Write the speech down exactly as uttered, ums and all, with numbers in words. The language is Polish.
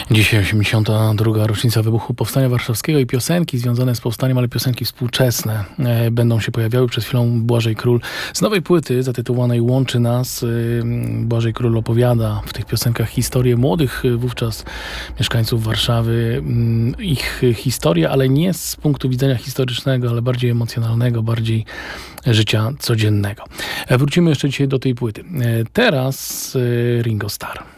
Dzisiaj osiemdziesiąta druga rocznica wybuchu Powstania Warszawskiego i piosenki związane z powstaniem, ale piosenki współczesne e, będą się pojawiały. Przed chwilą Błażej Król z nowej płyty zatytułowanej Łączy nas. E, Błażej Król opowiada w tych piosenkach historię młodych wówczas mieszkańców Warszawy, m, ich historię, ale nie z punktu widzenia historycznego, ale bardziej emocjonalnego, bardziej życia codziennego. E, wrócimy jeszcze dzisiaj do tej płyty. E, teraz e, Ringo Starr.